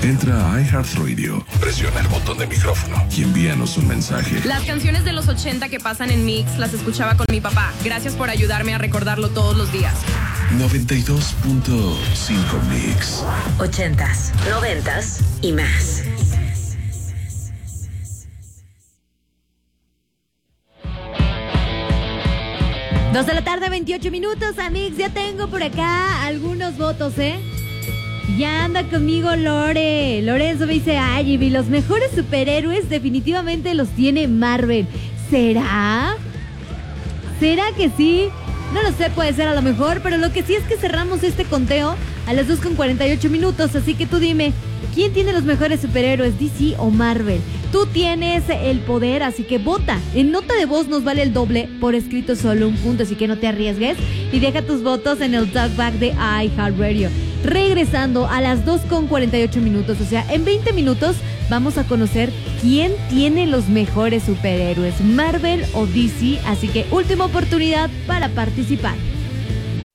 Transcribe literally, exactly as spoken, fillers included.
Entra a iHeartRadio, presiona el botón de micrófono y envíanos un mensaje. Las canciones de los ochenta que pasan en Mix las escuchaba con mi papá. Gracias por ayudarme a recordarlo todos los días. noventa y dos punto cinco Mix. Ochentas, noventas y más. Dos de la tarde, veintiocho minutos, amigos. Ya tengo por acá algunos votos, ¿eh? Ya anda conmigo Lore. Lorenzo me dice, ay, Ivy, los mejores superhéroes definitivamente los tiene Marvel. ¿Será? ¿Será que sí? No lo sé, puede ser a lo mejor, pero lo que sí es que cerramos este conteo a las dos con cuarenta y ocho minutos, así que tú dime, ¿quién tiene los mejores superhéroes, D C o Marvel? Tú tienes el poder, así que vota. En nota de voz nos vale el doble, por escrito solo un punto, así que no te arriesgues y deja tus votos en el talkback de iHeartRadio. Regresando a las dos con cuarenta y ocho minutos, o sea, en veinte minutos vamos a conocer quién tiene los mejores superhéroes, Marvel o D C, así que última oportunidad para participar.